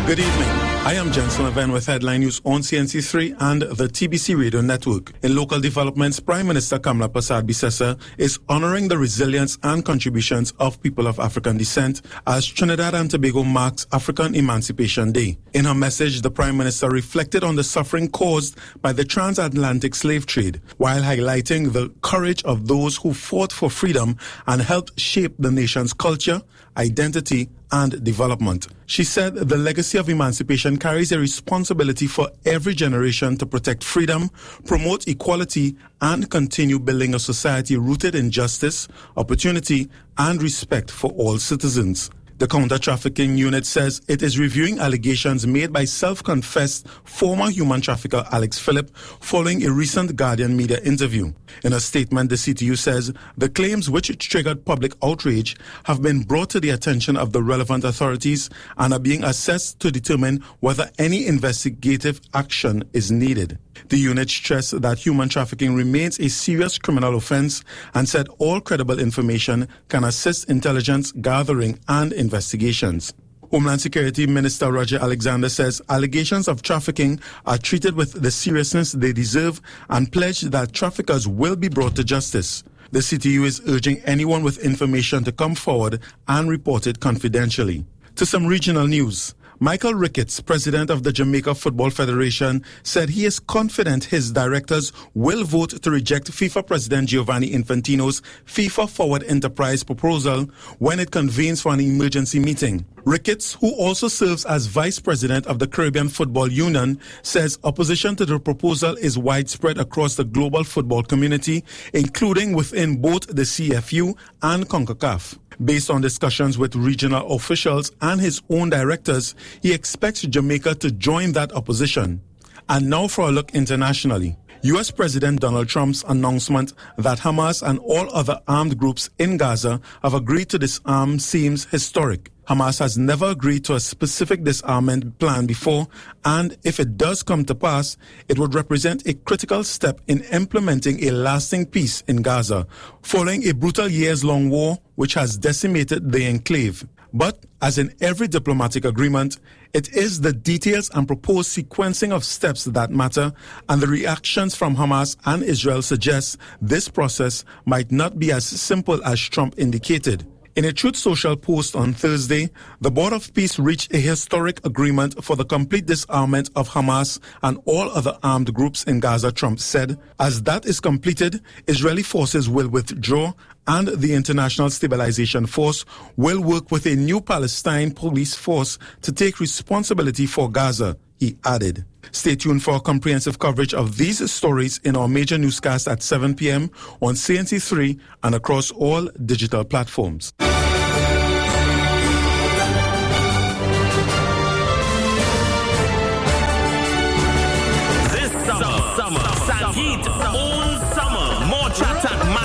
Good evening. I am Jensen Levin with headline news on CNC3 and the TBC Radio Network. In local developments, Prime Minister Kamla Persad-Bissessar is honoring the resilience and contributions of people of African descent as Trinidad and Tobago marks African Emancipation Day. In her message, the Prime Minister reflected on the suffering caused by the transatlantic slave trade, while highlighting the courage of those who fought for freedom and helped shape the nation's culture, identity, and development. She said the legacy of emancipation carries a responsibility for every generation to protect freedom, promote equality, and continue building a society rooted in justice, opportunity, and respect for all citizens. The counter-trafficking unit says it is reviewing allegations made by self-confessed former human trafficker Alex Phillip following a recent Guardian media interview. In a statement, the CTU says the claims which triggered public outrage have been brought to the attention of the relevant authorities and are being assessed to determine whether any investigative action is needed. The unit stressed that human trafficking remains a serious criminal offense and said all credible information can assist intelligence gathering and investigations. Homeland Security Minister Roger Alexander says allegations of trafficking are treated with the seriousness they deserve and pledged that traffickers will be brought to justice. The CTU is urging anyone with information to come forward and report it confidentially. To some regional news. Michael Ricketts, president of the Jamaica Football Federation, said he is confident his directors will vote to reject FIFA President Gianni Infantino's FIFA Forward Enterprise proposal when it convenes for an emergency meeting. Ricketts, who also serves as vice president of the Caribbean Football Union, says opposition to the proposal is widespread across the global football community, including within both the CFU and CONCACAF. Based on discussions with regional officials and his own directors, he expects Jamaica to join that opposition. And now for a look internationally. U.S. President Donald Trump's announcement that Hamas and all other armed groups in Gaza have agreed to disarm seems historic. Hamas has never agreed to a specific disarmament plan before, and if it does come to pass, it would represent a critical step in implementing a lasting peace in Gaza, following a brutal years-long war which has decimated the enclave. But, as in every diplomatic agreement, it is the details and proposed sequencing of steps that matter, and the reactions from Hamas and Israel suggest this process might not be as simple as Trump indicated. In a Truth Social post on Thursday, the Board of Peace reached a historic agreement for the complete disarmament of Hamas and all other armed groups in Gaza, Trump said. As that is completed, Israeli forces will withdraw and the International Stabilization Force will work with a new Palestine police force to take responsibility for Gaza, he added. Stay tuned for comprehensive coverage of these stories in our major newscast at 7 p.m. on CNC3 and across all digital platforms.